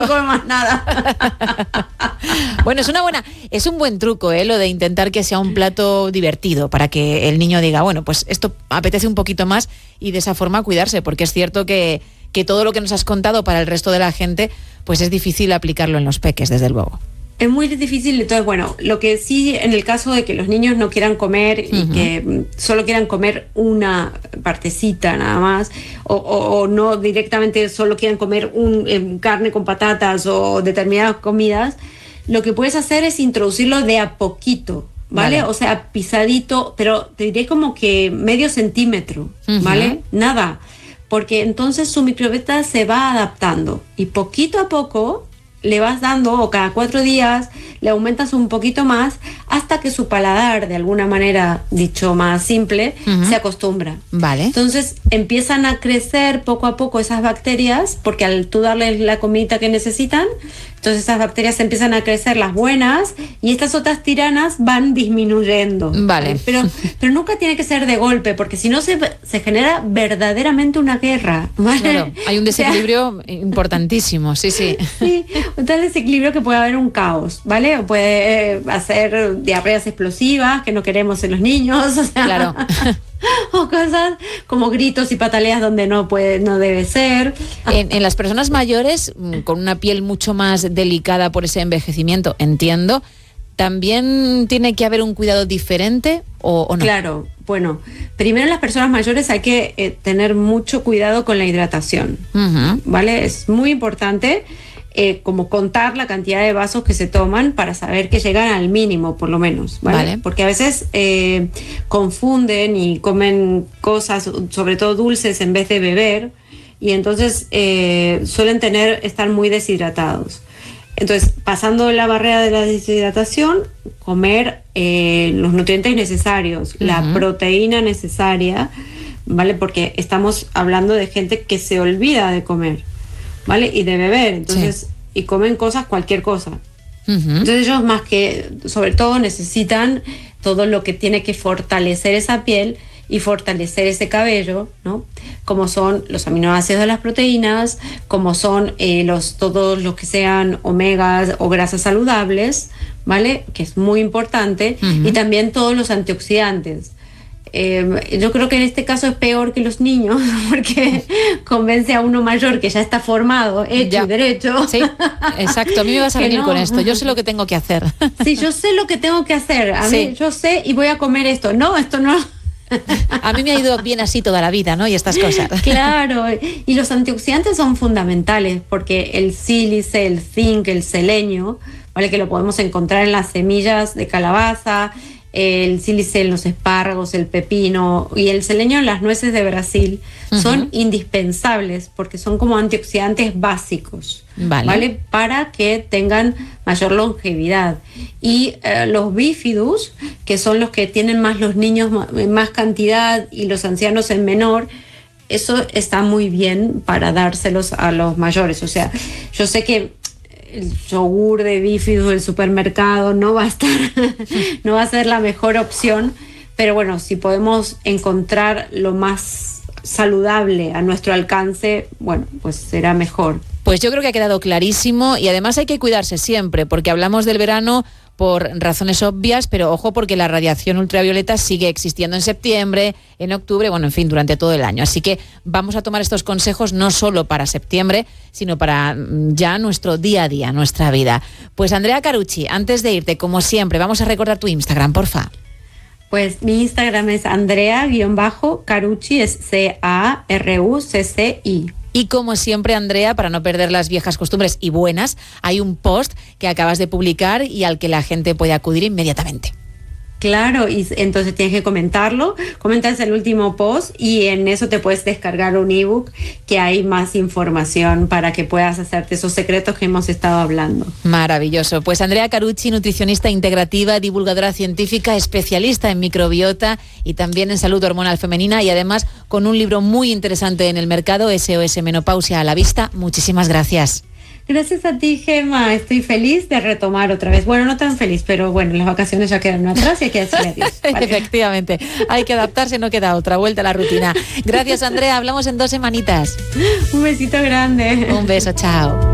come más nada. Bueno, es un buen truco, lo de intentar que sea un plato divertido para que el niño diga, bueno, pues esto apetece un poquito más y de esa forma cuidarse, porque es cierto que todo lo que nos has contado para el resto de la gente, pues es difícil aplicarlo en los peques, desde luego. Es muy difícil, entonces bueno, lo que sí en el caso de que los niños no quieran comer y que solo quieran comer una partecita nada más, o no directamente solo quieran comer carne con patatas o determinadas comidas, lo que puedes hacer es introducirlo de a poquito, ¿vale? O sea, pisadito, pero te diré como que medio centímetro, ¿vale? Nada, porque entonces su microbiota se va adaptando y poquito a poco le vas dando, o cada 4 días le aumentas un poquito más hasta que su paladar, de alguna manera, dicho más simple, se acostumbra. Vale. Entonces empiezan a crecer poco a poco esas bacterias, porque al tú darles la comidita que necesitan, entonces esas bacterias empiezan a crecer, las buenas, y estas otras tiranas van disminuyendo. Vale. Pero nunca tiene que ser de golpe, porque si no se genera verdaderamente una guerra, ¿vale? Claro, hay un desequilibrio importantísimo, sí. Sí, un tal desequilibrio que puede haber un caos, ¿vale? O puede hacer diarreas explosivas que no queremos en los niños, o sea, claro. O cosas como gritos y pataleas donde no debe ser. En las personas mayores, con una piel mucho más delicada por ese envejecimiento, entiendo, ¿también tiene que haber un cuidado diferente o no? Claro, bueno, primero en las personas mayores hay que tener mucho cuidado con la hidratación, ¿vale? Es muy importante como contar la cantidad de vasos que se toman para saber que llegan al mínimo, por lo menos, ¿vale? Porque a veces confunden y comen cosas, sobre todo dulces, en vez de beber, y entonces suelen estar muy deshidratados. Entonces, pasando la barrera de la deshidratación, comer los nutrientes necesarios, la proteína necesaria, ¿vale? Porque estamos hablando de gente que se olvida de comer, ¿vale? Y de beber, entonces, y comen cualquier cosa. Entonces ellos más que, sobre todo, necesitan todo lo que tiene que fortalecer esa piel y fortalecer ese cabello, ¿no? Como son los aminoácidos de las proteínas, como son todos los que sean omegas o grasas saludables, ¿vale? Que es muy importante, y también todos los antioxidantes. Yo creo que en este caso es peor que los niños, porque convence a uno mayor que ya está formado, hecho y derecho. Sí, exacto. A mí me vas a venir con esto. Yo sé lo que tengo que hacer. Sí, yo sé lo que tengo que hacer. Yo sé y voy a comer esto. No, esto no. A mí me ha ido bien así toda la vida, ¿no? Y estas cosas. Claro, y los antioxidantes son fundamentales, porque el sílice, el zinc, el selenio, ¿vale? Que lo podemos encontrar en las semillas de calabaza, el sílice en los espárragos, el pepino, y el selenio en las nueces de Brasil, son indispensables porque son como antioxidantes básicos, ¿vale? Para que tengan mayor longevidad. Y los bífidus, que son los que tienen más los niños en más cantidad y los ancianos en menor, eso está muy bien para dárselos a los mayores. O sea, yo sé que el yogur de bífidus del supermercado no va a ser la mejor opción, pero bueno, si podemos encontrar lo más saludable a nuestro alcance, bueno, pues será mejor. Pues yo creo que ha quedado clarísimo, y además hay que cuidarse siempre, porque hablamos del verano por razones obvias, pero ojo, porque la radiación ultravioleta sigue existiendo en septiembre, en octubre, bueno, en fin, durante todo el año. Así que vamos a tomar estos consejos no solo para septiembre, sino para ya nuestro día a día, nuestra vida. Pues Andrea Carucci, antes de irte, como siempre, vamos a recordar tu Instagram, porfa. Pues mi Instagram es Andrea_Carucci, es CARUCCI. Y como siempre, Andrea, para no perder las viejas costumbres y buenas, hay un post que acabas de publicar y al que la gente puede acudir inmediatamente. Claro, y entonces tienes que comentarlo, comentas el último post y en eso te puedes descargar un ebook que hay más información para que puedas hacerte esos secretos que hemos estado hablando. Maravilloso. Pues Andrea Carucci, nutricionista integrativa, divulgadora científica, especialista en microbiota y también en salud hormonal femenina, y además con un libro muy interesante en el mercado, SOS Menopausia a la vista. Muchísimas gracias. Gracias a ti, Gemma. Estoy feliz de retomar otra vez. Bueno, no tan feliz, pero bueno, las vacaciones ya quedan atrás y hay que decirle adiós. Vale. Efectivamente, hay que adaptarse, no queda otra, vuelta a la rutina. Gracias, Andrea. Hablamos en 2 semanitas. Un besito grande. Un beso, chao.